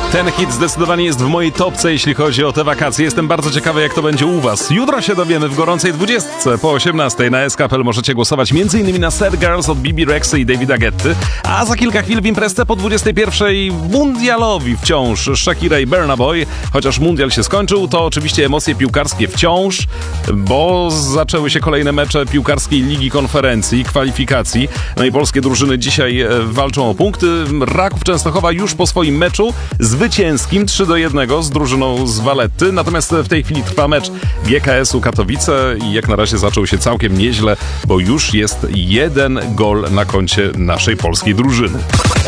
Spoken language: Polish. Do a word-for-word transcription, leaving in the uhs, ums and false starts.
Ten hit zdecydowanie jest w mojej topce, jeśli chodzi o te wakacje. Jestem bardzo ciekawy, jak to będzie u was. Jutro się dowiemy w gorącej dwudziestce. Po osiemnastej na S K kropka P L możecie głosować m.in. na Sad Girls od Bibi Rexy i Davida Guetty. A za kilka chwil w imprezce po dwudziestej pierwszej mundialowi wciąż Shakira i Burna Boy. Chociaż mundial się skończył, to oczywiście emocje piłkarskie wciąż, bo zaczęły się kolejne mecze piłkarskiej Ligi Konferencji, kwalifikacji. No i polskie drużyny dzisiaj walczą o punkty. Raków Częstochowa już po swoim meczu zwycięskim trzy do jednego z drużyną z Valetty. Natomiast w tej chwili trwa mecz G K S u Katowice i jak na razie zaczął się całkiem nieźle, bo już jest jeden gol na koncie naszej polskiej drużyny.